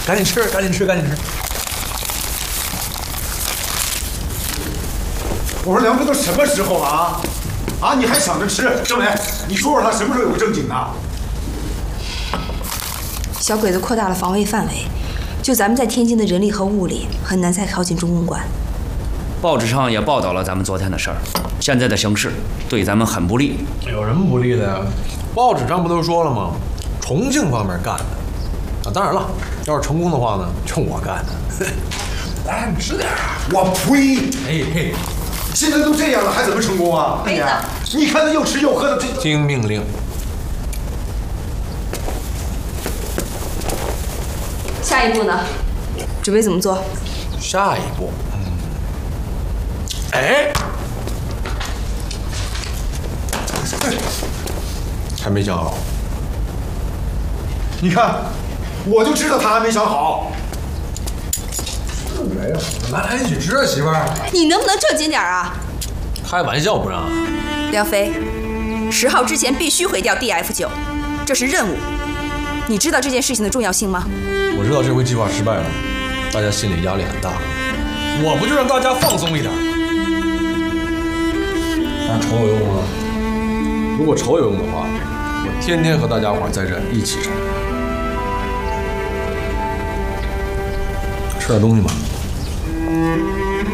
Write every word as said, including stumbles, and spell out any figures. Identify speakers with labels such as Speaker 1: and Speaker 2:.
Speaker 1: 赶紧吃，赶紧吃，赶紧吃。
Speaker 2: 我说梁哥都什么时候了啊？啊，你还想着吃？政委，你说说他什么时候有个正经的？
Speaker 3: 小鬼子扩大了防卫范围，就咱们在天津的人力和物力很难再靠近中公馆。
Speaker 4: 报纸上也报道了咱们昨天的事儿，现在的形势对咱们很不利。
Speaker 1: 有什么不利的呀？报纸上不都说了吗？重庆方面干的。啊，当然了，要是成功的话呢，就我干的。来，你吃点啊！
Speaker 2: 我呸！
Speaker 1: 哎嘿，
Speaker 2: 现在都这样了，还怎么成功啊？
Speaker 3: 杯子，
Speaker 2: 你看他又吃又喝的，这
Speaker 1: 听命令。
Speaker 3: 下一步呢？准备怎么做？
Speaker 1: 下一步，嗯，哎，还没想好。
Speaker 2: 你看，我就知道他还没想好。
Speaker 1: 没有，来来一起吃啊，媳妇儿。
Speaker 3: 你能不能正经点啊？
Speaker 1: 开玩笑不让。
Speaker 3: 梁飞，十号之前必须毁掉 D F 九，这是任务。你知道这件事情的重要性吗？
Speaker 1: 我知道这回计划失败了，大家心里压力很大。我不就让大家放松一点？那仇有用吗？如果仇有用的话，我天天和大家伙在这一起仇。吃点东西吧。